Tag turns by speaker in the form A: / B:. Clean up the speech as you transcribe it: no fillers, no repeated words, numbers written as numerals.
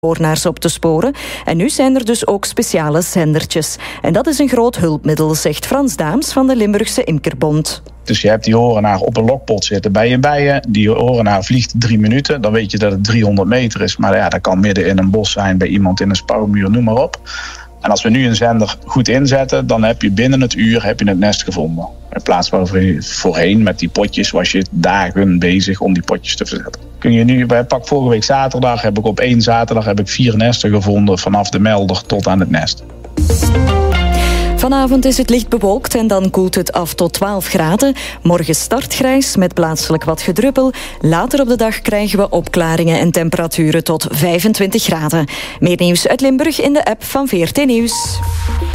A: hoornaars op te sporen. En nu zijn er dus ook speciale zendertjes. En dat is een groot hulpmiddel, zegt Frans Daams van de Limburgse Imkerbond.
B: Dus je hebt die horenaar op een lokpot zitten bij je bijen. Die horenaar vliegt 3 minuten. Dan weet je dat het 300 meter is. Maar ja, dat kan midden in een bos zijn, bij iemand in een spouwmuur, noem maar op. En als we nu een zender goed inzetten, dan heb je binnen het uur het nest gevonden. In plaats van voorheen met die potjes was je dagen bezig om die potjes te verzetten. Kun je nu, pak vorige week zaterdag, heb ik op 1 zaterdag 4 nesten gevonden vanaf de melder tot aan het nest.
A: Vanavond is het licht bewolkt en dan koelt het af tot 12 graden. Morgen startgrijs met plaatselijk wat gedruppel. Later op de dag krijgen we opklaringen en temperaturen tot 25 graden. Meer nieuws uit Limburg in de app van VRT Nieuws.